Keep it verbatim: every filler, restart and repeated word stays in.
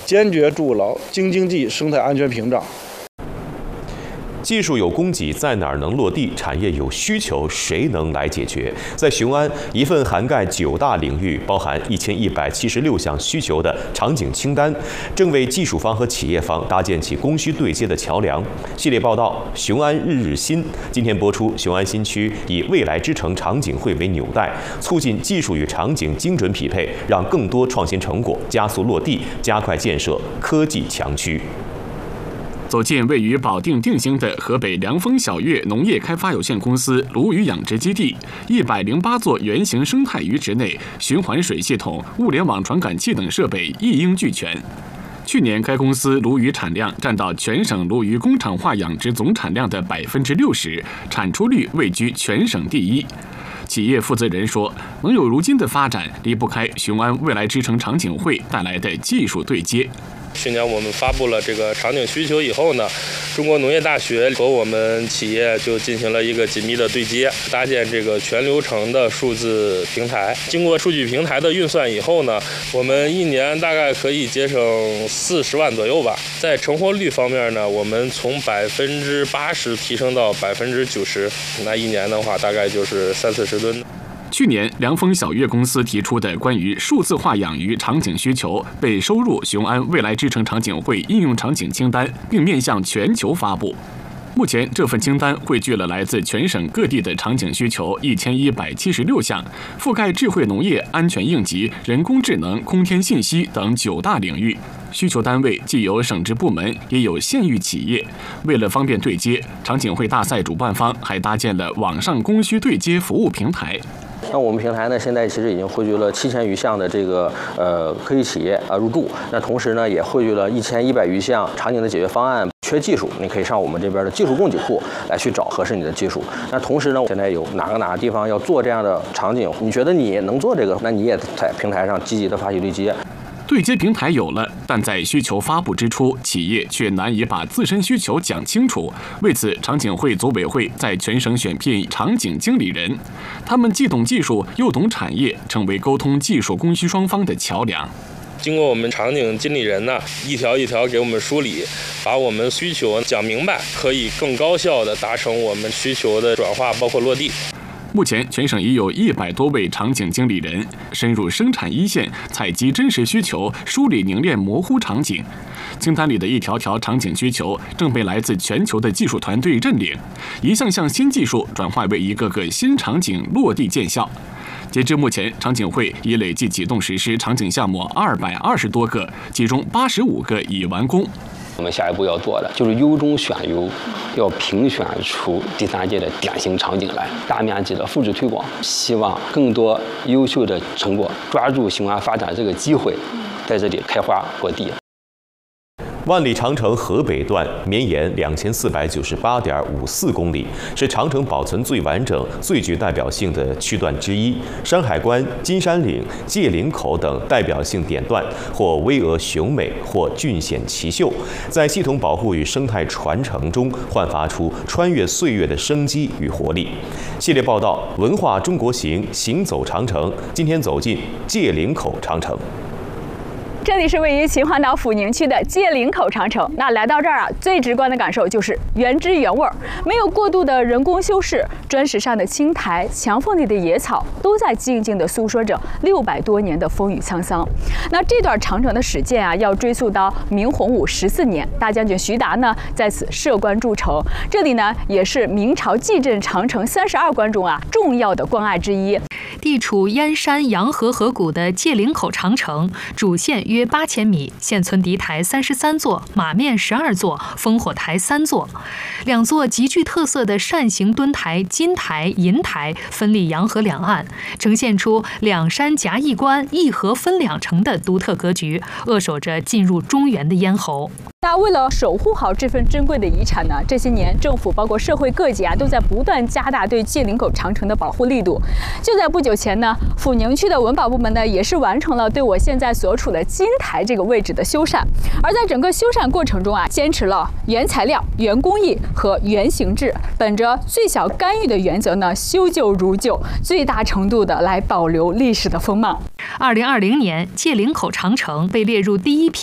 坚决筑牢京津冀生态安全屏障。 技术有供给，在哪儿能落地？产业有需求，谁能来解决？在雄安，一份涵盖九大领域、包含一千一百七十六项需求的场景清单，正为技术方和企业方搭建起供需对接的桥梁。系列报道《雄安日日新》今天播出。雄安新区以未来之城场景会为纽带，促进技术与场景精准匹配，让更多创新成果加速落地，加快建设科技强区。 走进位于保定定兴的河北凉风小月农业开发有限公司鲈鱼养殖基地，一百零八座圆形生态鱼池内，循环水系统、物联网传感器等设备一应俱全。去年，该公司鲈鱼产量占到全省鲈鱼工厂化养殖总产量的百分之六十，产出率位居全省第一。企业负责人说，能有如今的发展，离不开雄安未来之城场景会带来的技术对接。 去年我们发布了这个场景需求以后呢，中国农业大学和我们企业就进行了一个紧密的对接，搭建这个全流程的数字平台。经过数据平台的运算以后呢，我们一年大概可以节省四十万左右吧。在成活率方面呢，我们从百分之八十提升到百分之九十，那一年的话大概就是三四十吨。 去年，凉风小月公司提出的关于数字化养鱼场景需求被收入雄安未来之城场景会应用场景清单，并面向全球发布。目前，这份清单汇聚了来自全省各地的场景需求一千一百七十六项，覆盖智慧农业、安全应急、人工智能、空天信息等九大领域。需求单位既有省直部门，也有县域企业。为了方便对接，场景会大赛主办方还搭建了网上供需对接服务平台。 那我们平台呢，现在其实已经汇聚了七千余项的这个呃科技企业啊入驻。那同时呢，也汇聚了一千一百余项场景的解决方案。缺技术，你可以上我们这边的技术供给库来去找合适你的技术。那同时呢，现在有哪个哪个地方要做这样的场景，你觉得你能做这个，那你也在平台上积极的发起对接。 对接平台有了，但在需求发布之初，企业却难以把自身需求讲清楚。为此，场景会组委会在全省选聘场景经理人，他们既懂技术又懂产业，成为沟通技术供需双方的桥梁。 经过我们场景经理人呢，一条一条给我们梳理，把我们需求讲明白，可以更高效地达成我们需求的转化，包括落地。 目前，全省已有一百多位场景经理人深入生产一线，采集真实需求，梳理凝练模糊场景。清单里的一条条场景需求，正被来自全球的技术团队认领，一项项新技术转化为一个个新场景落地见效。截至目前，场景会已累计启动实施场景项目二百二十多个，其中八十五个已完工。 我们下一步要做的就是优中选优，要评选出第三届的典型场景来，大面积的复制推广，希望更多优秀的成果抓住雄安发展这个机会，在这里开花落地。 万里长城河北段绵延两千四百九十八点五四公里，是长城保存最完整、最具代表性的区段之一。山海关、金山岭、界岭口等代表性点段，或巍峨雄美，或峻险奇秀，在系统保护与生态传承中焕发出穿越岁月的生机与活力。系列报道《文化中国行》，行走长城，今天走进界岭口长城。 这里是位于秦皇岛阜宁区的界岭口长城。那来到这儿啊，最直观的感受就是原汁原味儿，没有过度的人工修饰，砖石上的青苔、墙缝里的野草，都在静静地诉说着六百多年的风雨沧桑。那这段长城的始建啊，要追溯到明洪武十四年，大将军徐达呢在此设关筑城。这里呢，也是明朝蓟镇长城三十二关中啊重要的关隘之一。 地处燕山洋河河谷的界岭口长城，主线约八千米，现存敌台三十三座，马面十二座，烽火台三座。两座极具特色的扇形墩台金台、银台分立洋河两岸，呈现出两山夹一关、一河分两城的独特格局，扼守着进入中原的咽喉。 那为了守护好这份珍贵的遗产呢，这些年政府包括社会各界啊，都在不断加大对界岭口长城的保护力度。就在不久前呢，阜宁区的文保部门呢，也是完成了对我现在所处的金台这个位置的修缮。而在整个修缮过程中啊，坚持了原材料、原工艺和原形制，本着最小干预的原则呢，修旧如旧，最大程度的来保留历史的风貌。 二零二零年，界岭口长城被列入第一批